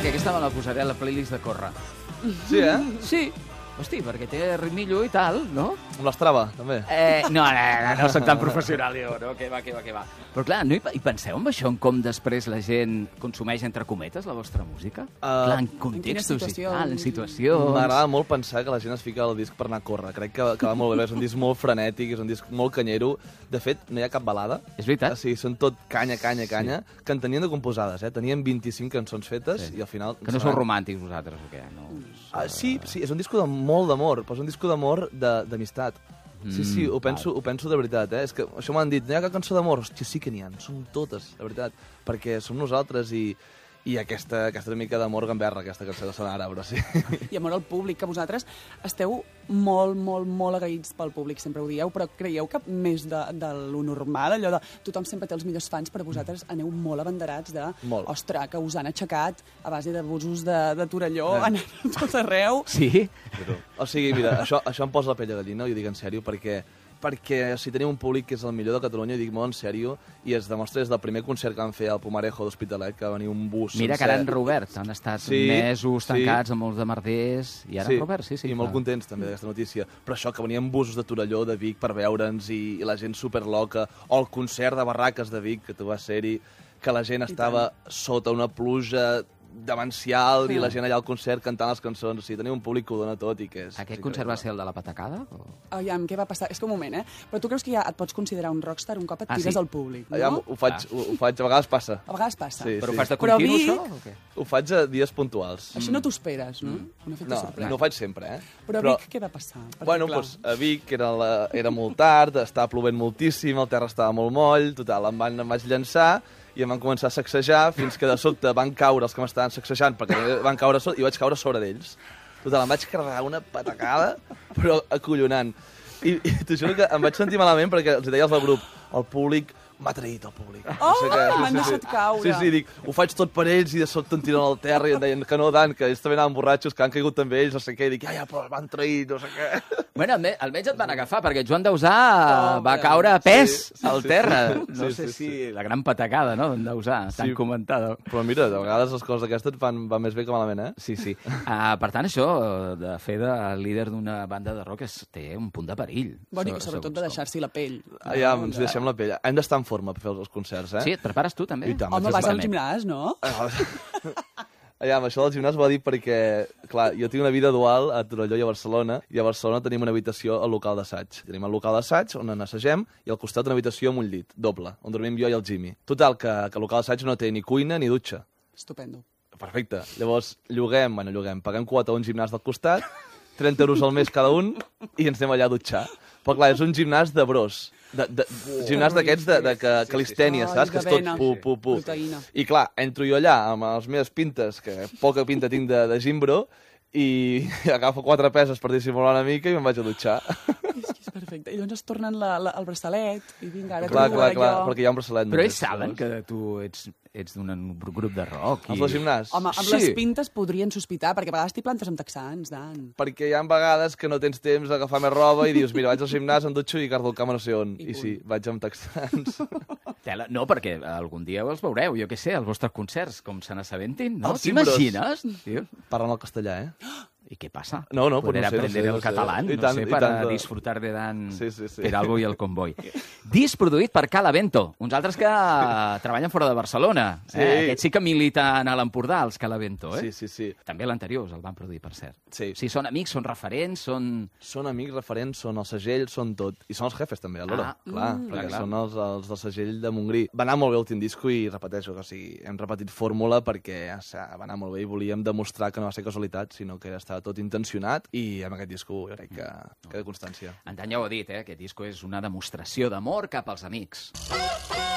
perquè aquesta me la posaré a la playlist de córrer. Sí, eh? Sí. Hosti, perquè té ritmillo i tal, no? Amb l'Strava, també. No soc tan professional jo, no? Què va. Però clar, no hi penseu en això, en com després la gent consumeix, entre cometes, la vostra música? Clar, en contextos i tal, en situacions... M'agrada molt pensar que la gent es fica al disc per anar a córrer. Crec que va molt bé, és un disc molt frenètic, és un disc molt canyero. De fet, no hi ha cap balada. És veritat? O sigui, són tot canya, que en tenien de composades, eh? Tenien 25 cançons fetes i al final... Que no sou romàntics vosaltres, o què? No. Sí, és un disco de molt d'amor, però és un disco d'amor d'amistat. Sí, ho penso de veritat, eh? És que això m'han dit, no hi ha cap cançó d'amor? Hòstia, sí que n'hi ha, són totes, de veritat, perquè som nosaltres i aquesta una mica d'amor gamberra, aquesta cançó de Sonara, però sí. I amor al públic, que vosaltres esteu molt agraïts pel públic, sempre ho dieu, però creieu que més de lo normal, allò de tothom sempre té els millors fans, però vosaltres aneu molt abanderats de, ostres, que us han aixecat a base de busos de Torelló, anant a tot arreu. Sí? O sigui, mira, això em posa la pell de gallina, ho dic en sèrio, perquè si tenim un públic que és el millor de Catalunya, i dic molt en sèrio, i es demostra des del primer concert que van fer al Pomarejo d'Hospitalet, que va venir un bus Mira que ara han reobert, han estat mesos tancats amb molts de merders, i ara han reobert, sí. I molt contents també d'aquesta notícia. Però això, que venien busos de Torelló, de Vic, per veure'ns, i la gent superloca, o el concert de Barraques de Vic, que tu vas ser-hi, que la gent estava sota una pluja demencial i la gent allà al concert cantant les cançons. O sigui, tenia un públic que ho dona tot i que és... Aquest concert va ser el de la patacada? Aviam, què va passar? És que un moment, Però tu creus que ja et pots considerar un rockstar un cop et tires al públic, no? Aviam, ho faig, a vegades passa. A vegades passa. Sí, però ho fas de continu, això? O què? Ho faig a dies puntuals. Això no t'ho esperes, no? Un efecte sorpresa. No ho faig sempre, Però a Vic què va passar? Bueno, doncs a Vic era molt tard, estava plovent moltíssim, el terra estava molt moll, total, em vaig llançar i em van començar a sacsejar fins que de sobte van caure els que m'estaven sacsejant perquè van caure i vaig caure sobre d'ells. Total, em vaig carregar una patacada, però acollonant. I t'ho juro que em vaig sentir malament perquè els deia al grup, el públic m'ha traït, el públic. M'han deixat caure. Sí, dic, ho faig tot per ells i de sobte em tiren al terra i em deien que no, Dan, que ells també anaven borratxos, que han caigut també ells, no sé què, i dic, però m'han traït, no sé què. Bueno, almenys et van agafar, perquè Joan Dausà va caure a pes al terra. No sé si la gran patacada, no?, d'en Dausà, tan comentada. Però mira, de vegades les coses d'aquestes van més bé que malament, eh? Sí. Per tant, això, de fer de líder d'una banda de rock té un punt de perill. Bueno, i sobretot de deixar-s'hi la pell. Ja, ens deixem la pell. Hem d'estar en forma per fer els concerts, eh? Sí, et prepares tu, també? Home, vas al gimnàs, no? Això del gimnàs va dir perquè, clar, jo tinc una vida dual a Torelló i a Barcelona, i a Barcelona tenim una habitació al local d'assaig. Tenim el local d'assaig, on assagem, i al costat una habitació amb un llit, doble, on dormim jo i el Jimmy. Total, que el local d'assaig no té ni cuina ni dutxa. Estupendo. Perfecte. Llavors, paguem quota a un gimnàs del costat, 30 euros al mes cada un, i ens anem allà a dutxar. Però clar, és un gimnàs de bros. Gimnàs d'aquests de calistènia, saps? Que és tot pu. I clar, entro jo allà amb les meves pintes, que poca pinta tinc de gimbro, i agafo 4 peses per dissimular una mica i me'n vaig a dutxar. És perfecte. I llavors es tornen el braçalet i vinga, ara clar, perquè hi ha un braçalet. Però ells saben que tu ets d'un grup de rock. Els del gimnàs? Home, amb les pintes podrien sospitar, perquè a vegades t'hi plantes amb texans, Dan. Perquè hi ha vegades que no tens temps d'agafar més roba i dius, mira, vaig al gimnàs, em dutxo i cardo el camp no sé on. I sí, vaig amb texans. No, perquè algun dia els veureu, jo què sé, als vostres concerts, com se n'assabentin, no? T'imagines? Parlen el castellà, eh? ¿Y qué pasa? No, poder aprender el catalán, no sé, para disfrutar de Dan Peralbo i el Convoy. Disc produït per Calavento, uns altres que treballen fora de Barcelona. Aquests sí que militen a l'Empordà, els Calavento. Sí. També l'anterior el van produir, per cert. Sí, són amics, són referents, són... Són amics, referents, són el segell, són tot. I són els jefes, també, alhora. Clar, són els del segell de Montgrí. Va anar molt bé l'últim disco i repeteixo, o sigui, hem repetit fórmula perquè va anar molt bé i volíem demostrar que no va ser casualitat, sinó que estava tot intencionat, i amb aquest disco crec que queda constància. Antany ja ho ha dit, aquest disco és una demostració d'amor cap als amics.